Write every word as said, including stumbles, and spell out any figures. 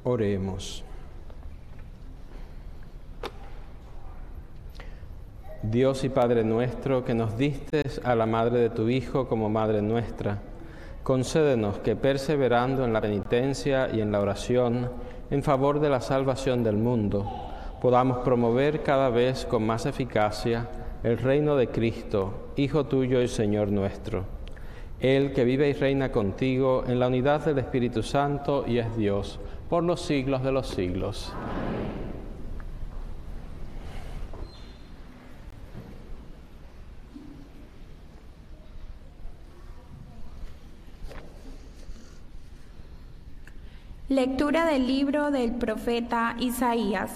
Oremos. Dios y Padre nuestro, que nos diste a la madre de tu Hijo como madre nuestra, concédenos que, perseverando en la penitencia y en la oración en favor de la salvación del mundo, podamos promover cada vez con más eficacia el reino de Cristo, Hijo tuyo y Señor nuestro. Él que vive y reina contigo en la unidad del Espíritu Santo y es Dios, por los siglos de los siglos. Lectura del libro del profeta Isaías.